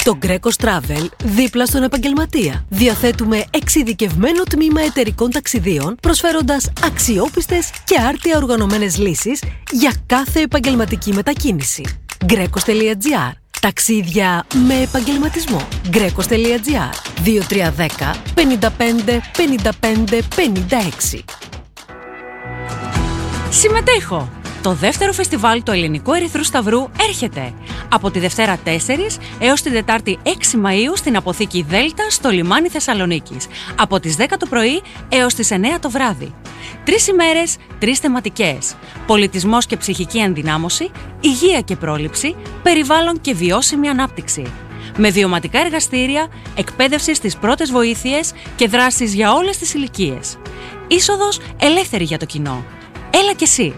Το Greco Travel, δίπλα στον επαγγελματία. Διαθέτουμε εξειδικευμένο τμήμα εταιρικών ταξιδίων, προσφέροντας αξιόπιστες και άρτια οργανωμένες λύσεις για κάθε επαγγελματική μετακίνηση. Grecos.gr. Ταξίδια με επαγγελματισμό. Grecos.gr. 2310 55 55 56. Συμμετέχω! Το δεύτερο φεστιβάλ του Ελληνικού Ερυθρού Σταυρού έρχεται από τη Δευτέρα 4 έως την Τετάρτη 6 Μαΐου στην Αποθήκη Δέλτα στο λιμάνι Θεσσαλονίκης, από τις 10 το πρωί έως τις 9 το βράδυ. 3 ημέρες, 3 θεματικές. Πολιτισμός και ψυχική ενδυνάμωση, υγεία και πρόληψη, περιβάλλον και βιώσιμη ανάπτυξη. Με βιωματικά εργαστήρια, εκπαίδευση στις πρώτες βοήθειες και δράσεις για όλες τις ηλικίες. Είσοδος ελεύθερη για το κοινό. Έλα κι εσύ!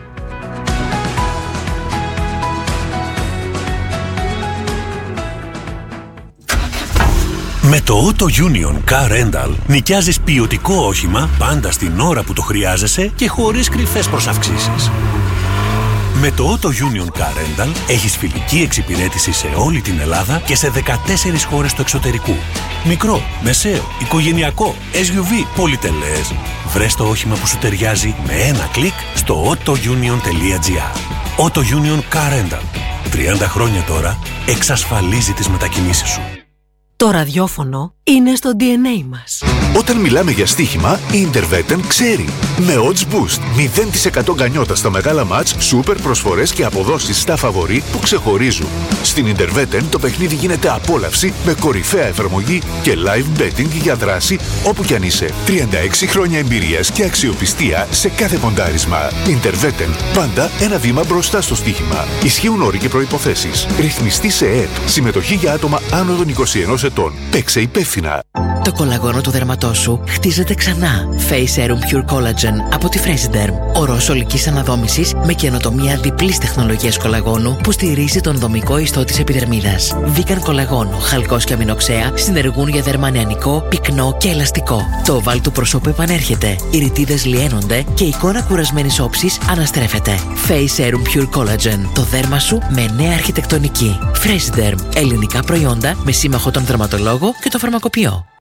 Με το Auto Union Car Rental νοικιάζεις ποιοτικό όχημα πάντα στην ώρα που το χρειάζεσαι και χωρίς κρυφές προσαυξήσεις. Με το Auto Union Car Rental έχεις φιλική εξυπηρέτηση σε όλη την Ελλάδα και σε 14 χώρες του εξωτερικού. Μικρό, μεσαίο, οικογενειακό, SUV, πολυτελές. Βρες το όχημα που σου ταιριάζει με ένα κλικ στο autounion.gr. Auto Union Car Rental. 30 χρόνια τώρα εξασφαλίζει τις μετακινήσεις σου. Το ραδιόφωνο είναι στο DNA μας. Όταν μιλάμε για στοίχημα, η Interveten ξέρει. Με Odds Boost, 0% γκανιότα στα μεγάλα μάτς, σούπερ προσφορές και αποδόσεις στα φαβορί που ξεχωρίζουν. Στην Interveten το παιχνίδι γίνεται απόλαυση με κορυφαία εφαρμογή και live betting για δράση όπου κι αν είσαι. 36 χρόνια εμπειρίας και αξιοπιστία σε κάθε ποντάρισμα. Interveten, πάντα ένα βήμα μπροστά στο στοίχημα. Ισχύουν όροι και προϋποθέσεις. Ρυθμιστή σε ΕΕΠ. Συμμετοχή για άτομα άνω των 21 ετών. Παίξε υπεύθυνα. Το κολαγόνο του δέρματός σου χτίζεται ξανά. Face Serum Pure Collagen από τη Fresiderm. Ορός ολικής αναδόμησης με καινοτομία διπλής τεχνολογίας κολαγόνου που στηρίζει τον δομικό ιστό της επιδερμίδας. Vegan κολαγόνο, χαλκός και αμινοξέα συνεργούν για δέρμα νεανικό, πυκνό και ελαστικό. Το οβάλ του προσώπου επανέρχεται. Οι ρητίδες λιένονται και η εικόνα κουρασμένης όψης αναστρέφεται. Face Serum Pure Collagen. Το δέρμα σου με νέα αρχιτεκτονική. Fresiderm. Ελληνικά προϊόντα με σύμμαχο τον δερματολόγο και το φαρμακοποιό.